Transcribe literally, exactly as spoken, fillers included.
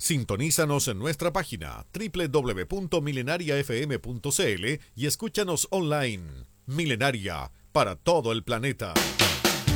Sintonízanos en nuestra página doble u doble u doble u punto milenaria f m punto c l y escúchanos online. Milenaria, para todo el planeta.